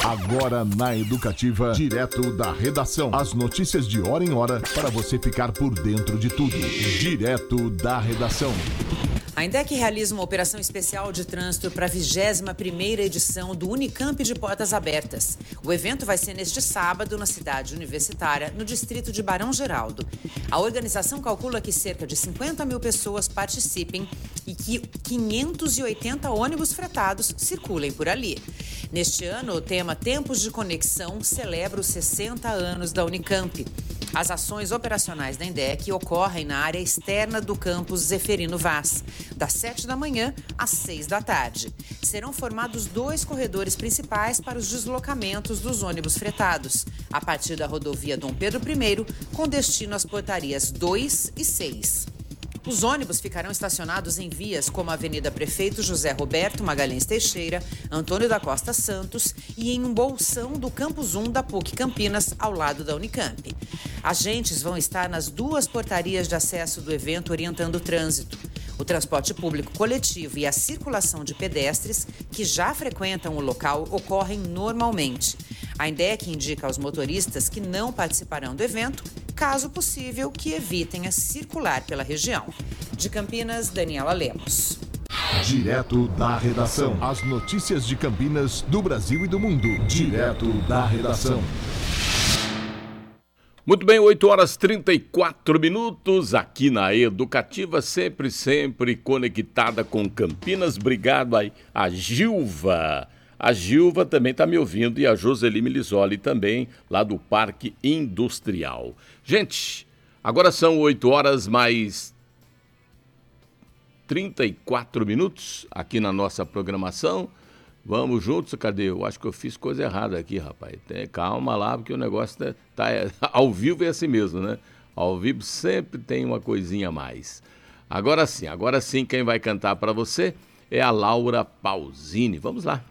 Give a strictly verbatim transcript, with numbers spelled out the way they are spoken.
Agora na Educativa, direto da redação. As notícias de hora em hora para você ficar por dentro de tudo. Direto da redação. A INDEC realiza uma operação especial de trânsito para a vigésima primeira edição do Unicamp de Portas Abertas. O evento vai ser neste sábado na cidade universitária, no distrito de Barão Geraldo. A organização calcula que cerca de cinquenta mil pessoas participem e que quinhentos e oitenta ônibus fretados circulem por ali. Neste ano, o tema Tempos de Conexão celebra os sessenta anos da Unicamp. As ações operacionais da INDEC ocorrem na área externa do campus Zeferino Vaz, das sete da manhã às seis da tarde. Serão formados dois corredores principais para os deslocamentos dos ônibus fretados, a partir da rodovia Dom Pedro I, com destino às portarias dois e seis. Os ônibus ficarão estacionados em vias como a Avenida Prefeito José Roberto Magalhães Teixeira, Antônio da Costa Santos e em um bolsão do Campus um da PUC Campinas, ao lado da Unicamp. Agentes vão estar nas duas portarias de acesso do evento orientando o trânsito. O transporte público coletivo e a circulação de pedestres que já frequentam o local ocorrem normalmente. A INDEC indica aos motoristas que não participarão do evento, caso possível, que evitem a circular pela região. De Campinas, Daniela Lemos. Direto da redação. As notícias de Campinas, do Brasil e do mundo. Direto da redação. Muito bem, oito horas e trinta e quatro minutos aqui na Educativa, sempre, sempre conectada com Campinas. Obrigado aí a Gilva. A Gilva também está me ouvindo e a Joseli Milisoli também, lá do Parque Industrial. Gente, agora são oito horas mais trinta e quatro minutos aqui na nossa programação. Vamos juntos, cadê? Eu acho que eu fiz coisa errada aqui, rapaz. Tem, calma lá, porque o negócio tá, tá ao vivo é assim mesmo, né? Ao vivo sempre tem uma coisinha a mais. Agora sim, agora sim, quem vai cantar para você é a Laura Pausini. Vamos lá.